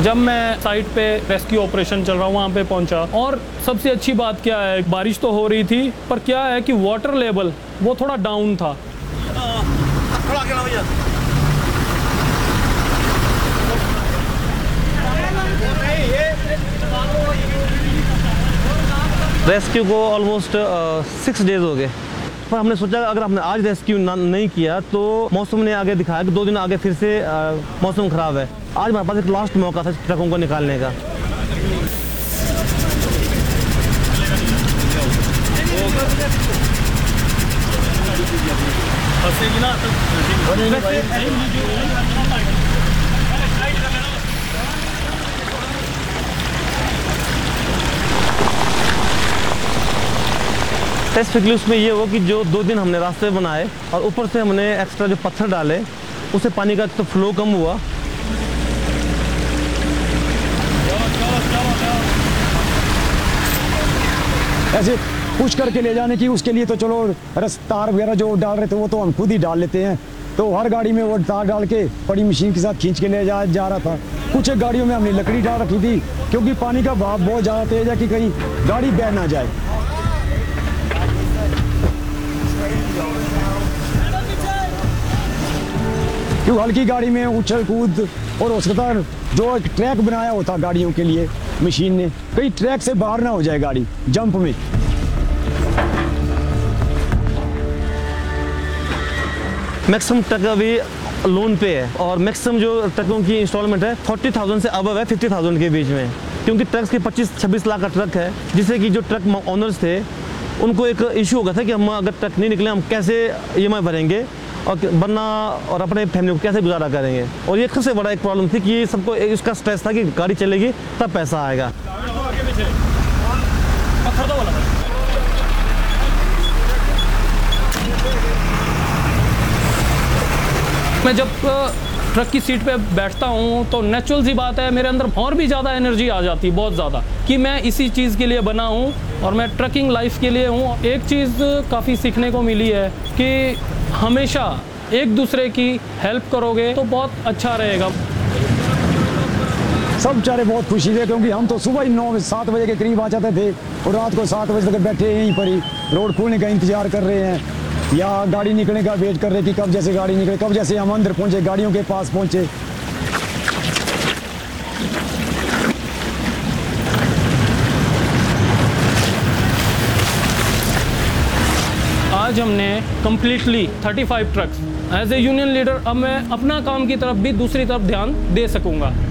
जब मैं साइट पे रेस्क्यू ऑपरेशन चल रहा हूँ वहाँ पे पहुँचा, और सबसे अच्छी बात क्या है, बारिश तो हो रही थी पर क्या है कि वाटर लेवल वो थोड़ा डाउन था। रेस्क्यू को ऑलमोस्ट 6 डेज हो गए, पर हमने सोचा अगर हमने आज रेस्क्यू नहीं किया तो मौसम ने आगे दिखाया कि 2 दिन आगे फिर से मौसम ख़राब है। आज हमारे पास एक लास्ट मौका था ट्रकों को निकालने का। स्पेसिफिकली उसमें ये हो कि जो 2 दिन हमने रास्ते बनाए और ऊपर से हमने एक्स्ट्रा जो पत्थर डाले, उससे पानी का तो फ्लो कम हुआ। ऐसे पुश करके ले जाने की, उसके लिए तो चलो तार वगैरह जो डाल रहे थे वो तो हम खुद ही डाल लेते हैं। तो हर गाड़ी में वो तार डाल के बड़ी मशीन के साथ खींच के ले जा रहा था। कुछ एक गाड़ियों में हमने लकड़ी डाल रखी थी क्योंकि पानी का बहाव बहुत ज़्यादा तेज है कि कहीं गाड़ी बह ना जाए। क्यों हल्की गाड़ी में उछल कूद और हो सकता है जो एक ट्रैक बनाया होता गाड़ियों के लिए मशीन ने, कहीं ट्रैक से बाहर ना हो जाए गाड़ी जंप में। मैक्सिमम ट्रक अभी लोन पे है और मैक्सिमम जो ट्रकों की इंस्टॉलमेंट है 40,000 से अबव है 50,000 के बीच में, क्योंकि ट्रक्स के 25-26 लाख का ट्रक है, जिससे कि जो ट्रक ओनर्स थे उनको एक इशू हो गया था कि हम अगर ट्रक नहीं निकले हम कैसे EMI भरेंगे और बनना और अपने फैमिली को कैसे गुजारा करेंगे। और ये सबसे बड़ा एक प्रॉब्लम थी कि सबको इसका स्ट्रेस था कि गाड़ी चलेगी तब पैसा आएगा। मैं जब ट्रक की सीट पे बैठता हूँ तो नेचुरल सी बात है मेरे अंदर और भी ज़्यादा एनर्जी आ जाती है, बहुत ज़्यादा, कि मैं इसी चीज़ के लिए बना हूँ और मैं ट्रकिंग लाइफ के लिए हूँ। एक चीज़ काफ़ी सीखने को मिली है कि हमेशा एक दूसरे की हेल्प करोगे तो बहुत अच्छा रहेगा। सब बेचारे बहुत खुशी थे क्योंकि हम तो सुबह ही 9-7 बजे के करीब आ जाते थे और रात को 7 बजे तक बैठे यहीं पर ही रोड खुलने का इंतजार कर रहे हैं या गाड़ी निकलने का वेट कर रहे कि कब जैसे गाड़ी निकले, कब जैसे हम अंदर पहुंचे, गाड़ियों के पास पहुंचे। आज हमने completely 35 trucks as A union leader, अब मैं अपना काम की तरफ भी दूसरी तरफ ध्यान दे सकूंगा।